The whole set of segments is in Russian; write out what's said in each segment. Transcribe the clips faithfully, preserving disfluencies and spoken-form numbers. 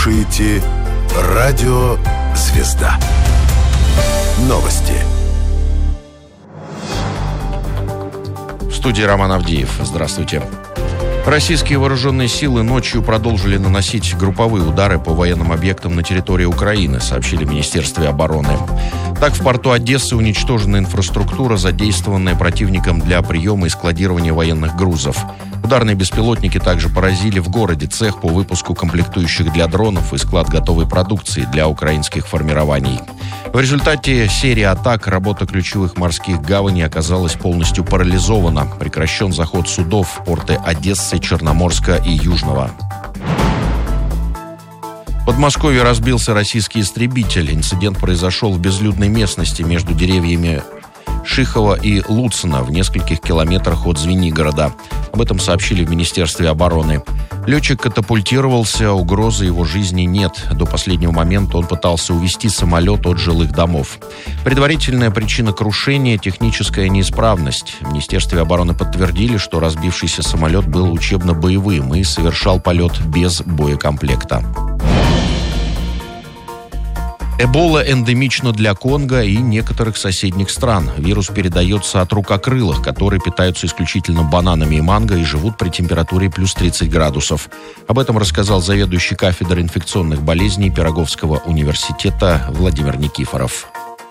слушаете радио «Звезда». Новости. В студии Роман Авдеев. Здравствуйте. Российские вооруженные силы ночью продолжили наносить групповые удары по военным объектам на территории Украины, сообщили в Министерстве обороны. Так, в порту Одессы уничтожена инфраструктура, задействованная противником для приема и складирования военных грузов. Ударные беспилотники также поразили в городе цех по выпуску комплектующих для дронов и склад готовой продукции для украинских формирований. В результате серии атак работа ключевых морских гаваней оказалась полностью парализована. Прекращен заход судов в порты Одессы, Черноморска и Южного. В Подмосковье разбился российский истребитель. Инцидент произошел в безлюдной местности между деревьями Шихова и Луцина в нескольких километрах от Звенигорода. Об этом сообщили в Министерстве обороны. Летчик катапультировался, угрозы его жизни нет. До последнего момента он пытался увести самолет от жилых домов. Предварительная причина крушения – техническая неисправность. В Министерстве обороны подтвердили, что разбившийся самолет был учебно-боевым и совершал полет без боекомплекта. Эбола эндемична для Конго и некоторых соседних стран. Вирус передается от рукокрылых, которые питаются исключительно бананами и манго и живут при температуре плюс тридцать градусов. Об этом рассказал заведующий кафедрой инфекционных болезней Пироговского университета Владимир Никифоров.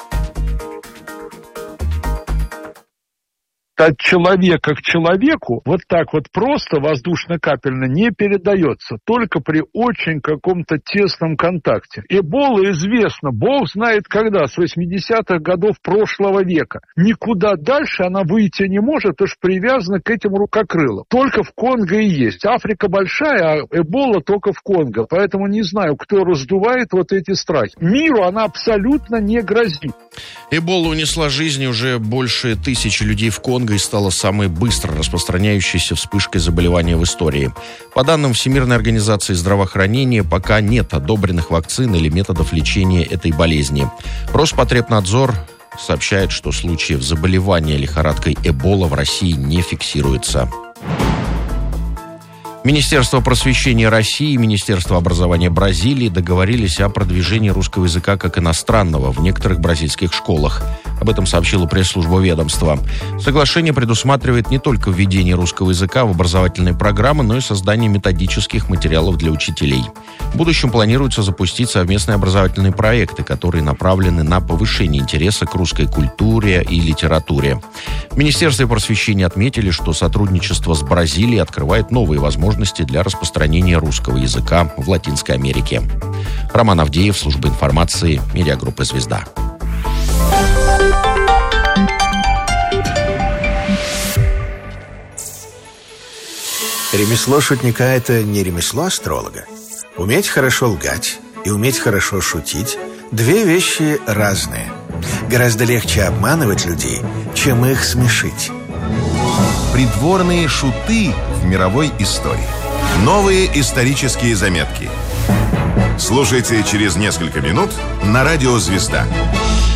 От человека к человеку вот так вот просто воздушно-капельно не передается, только при очень каком-то тесном контакте. Эбола известна, бог знает когда, с восьмидесятых годов прошлого века. Никуда дальше она выйти не может, уж привязана к этим рукокрылам. Только в Конго и есть. Африка большая, а эбола только в Конго. Поэтому не знаю, кто раздувает вот эти страхи. Миру она абсолютно не грозит. Эбола унесла жизни уже больше тысячи людей в Конго и стала самой быстро распространяющейся вспышкой заболевания в истории. По данным Всемирной организации здравоохранения, пока нет одобренных вакцин или методов лечения этой болезни. Роспотребнадзор сообщает, что случаев заболевания лихорадкой Эбола в России не фиксируется. Министерство просвещения России и Министерство образования Бразилии договорились о продвижении русского языка как иностранного в некоторых бразильских школах. Об этом сообщила пресс-служба ведомства. Соглашение предусматривает не только введение русского языка в образовательные программы, но и создание методических материалов для учителей. В будущем планируется запустить совместные образовательные проекты, которые направлены на повышение интереса к русской культуре и литературе. В Министерстве просвещения отметили, что сотрудничество с Бразилией открывает новые возможности для распространения русского языка в Латинской Америке. Роман Авдеев, служба информации, медиагруппа «Звезда». Ремесло шутника – это не ремесло астролога. Уметь хорошо лгать и уметь хорошо шутить – две вещи разные. Гораздо легче обманывать людей, чем их смешить. Придворные шуты в мировой истории. Новые исторические заметки. Слушайте через несколько минут на радио «Звезда».